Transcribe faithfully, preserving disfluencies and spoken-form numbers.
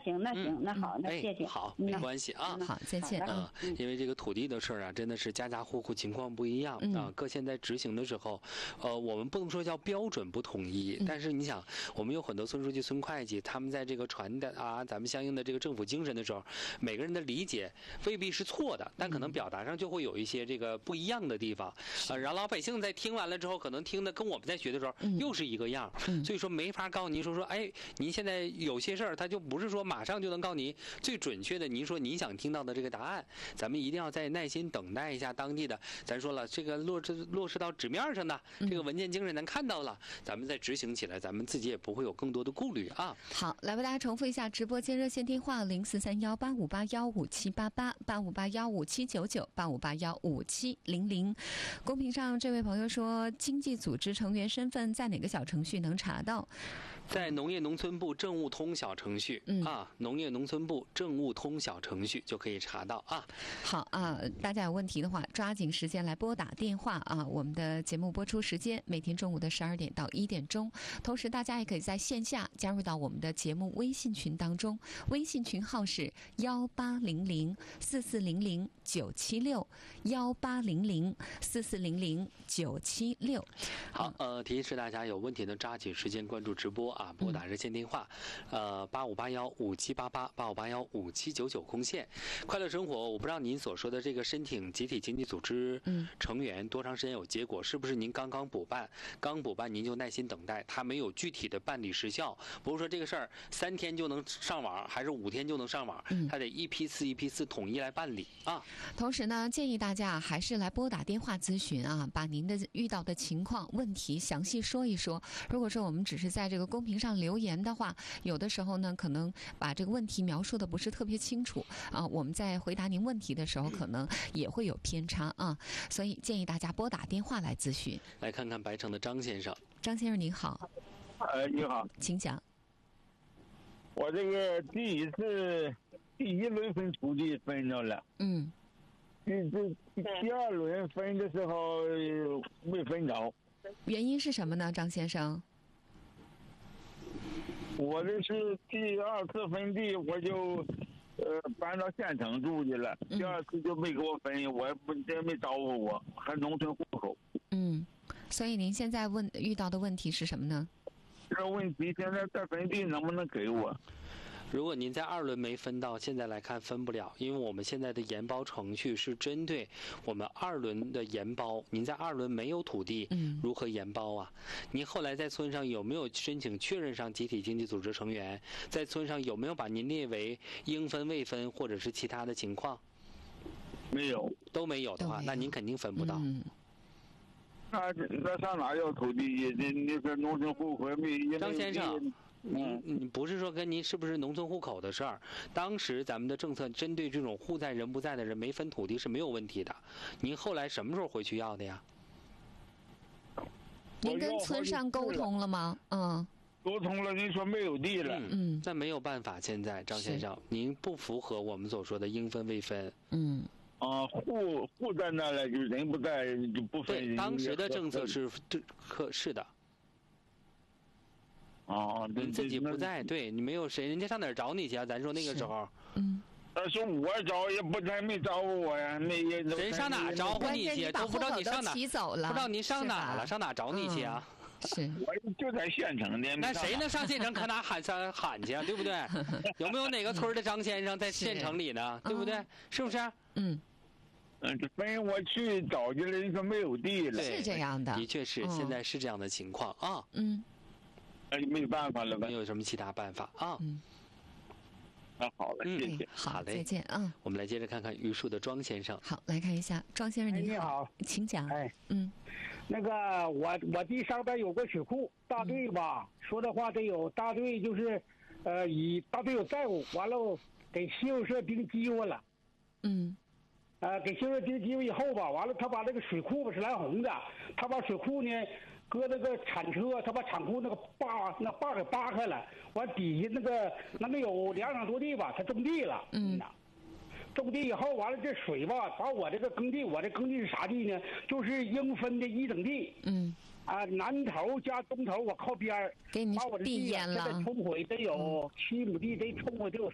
行那行、嗯、那好，那谢谢。 哎、好，没关系啊。 好，再见啊、嗯。因为这个土地的事儿啊，真的是家家户户情况不一样、嗯、啊。各县在执行的时候，呃，我们不能说叫标准不统一，嗯、但是你想，我们有很多村书记、村会计，他们在这个传达啊，咱们相应的这个政府精神的时候，每个人的理解未必是错的，但可能表达上就会有一些这个不一样的地方。啊，然后老百姓在听完了之后，可能听的跟我们在学的时候、嗯、又是一个样，嗯、所以说没法告诉您说说，哎，您现在有些事儿，他就不是说马上就能告诉您最准确的，您说您想听到的这个答案，咱们一定要再耐心等待一下当地的。咱说了，这个落实落实到纸面上的，这个文件精神咱看到了，咱们再执行起来，咱们自己也不会有更多的顾虑啊。 好，来为大家重复一下直播间热线电话：零四三幺八五八幺五七八八八五八幺五七九九八五八幺五七零零。公屏上这位朋友说，经济组织成员身份在哪个小程序能查到？ 在农业农村部政务通小程序、嗯、啊，农业农村部政务通小程序就可以查到啊。 好啊，大家有问题的话，抓紧时间来拨打电话啊。我们的节目播出时间每天中午的十二点到一点钟，同时大家也可以在线下加入到我们的节目微信群当中，微信群号是幺八零零四四零零九七六幺八零零四四零零九七六。 好，呃，提示大家有问题呢，抓紧时间关注直播啊，拨打热线电话，呃，八五八幺五七八八八五八幺五七九九空线。快乐生活，我不知道您所说的这个申请集体经济组织成员多长时间有结果，是不是您刚刚补办？刚补办您就耐心等待，它没有具体的办理时效，不是说这个事儿三天就能上网，还是五天就能上网，它得一批次一批次统一来办理啊。 同时呢，建议大家还是来拨打电话咨询啊，把您的遇到的情况、问题详细说一说。如果说我们只是在这个公屏上留言的话，有的时候呢，可能把这个问题描述的不是特别清楚啊，我们在回答您问题的时候，可能也会有偏差啊，所以建议大家拨打电话来咨询。 来看看白城的张先生。 张先生您好。 呃，你好， 请讲。 我这个第一次第一轮分土地分着了， 嗯， 这这第二轮分的时候没分着， 原因是什么呢，张先生？ 我这是第二次分地，我就呃搬到县城住去了，第二次就没给我分，我也不真没招呼我，还农村户口。 嗯，所以您现在问遇到的问题是什么呢？ 这个问题现在再分地能不能给我？ 如果您在二轮没分到，现在来看分不了，因为我们现在的研包程序是针对我们二轮的研包。您在二轮没有土地，嗯，如何研包啊？您后来在村上有没有申请确认上集体经济组织成员？在村上有没有把您列为应分未分或者是其他的情况？ 没有， 都没有的话，那您肯定分不到。 嗯， 那那上哪要土地？那那个农村户口没？ 张先生。您你不是说跟您是不是农村户口的事儿？当时咱们的政策针对这种户在人不在的人没分土地是没有问题的。您后来什么时候回去要的呀？ 您跟村上沟通了吗？嗯， 沟通了，您说没有地了。 嗯，那没有办法，现在张先生，您不符合我们所说的应分未分。 嗯。 啊，户户在那了，就人不在就不分。 对，当时的政策是对，可是的。 哦， 你自己不在，对你没有谁，人家上哪儿找你去啊？咱说那个时候， 嗯， 但是我找也不太没招呼我呀，那也人上哪儿招呼你去？都不知道你上哪， 不知道你上哪了，上哪找你去啊？ 是， 我就在县城的。 那谁能上县城？可哪喊上喊去啊？对不对？有没有哪个村的张先生在县城里呢？对不对？是不是？ 嗯。 嗯，分我去找去了，人说没有地了。 是这样的， 的确是，现在是这样的情况啊。 嗯。 那就没办法了吧？ 没有什么其他办法啊。 嗯。 那好了，谢谢。 好嘞， 再见啊。 我们来接着看看榆树的庄先生。 好，来看一下庄先生， 你好， 请讲。 哎， 嗯， 那个我我地上边有个水库，大队吧，说的话得有大队就是，呃，以大队有债务，完了给信用社盯机会了。 嗯。 呃，给信用社盯机会以后吧，完了他把那个水库吧是蓝红的，他把水库呢。搁那个铲车，他把铲库那个坝那坝给扒开了，完底下那个那么有两场多地吧，他种地了。 嗯， 种地以后完了这水吧，把我这个耕地，我这耕地是啥地呢？就是应分的一等地。 嗯， 啊，南头加东头我靠边儿， 给你把我的地淹了， 现在冲毁得有七亩地，得冲毁得有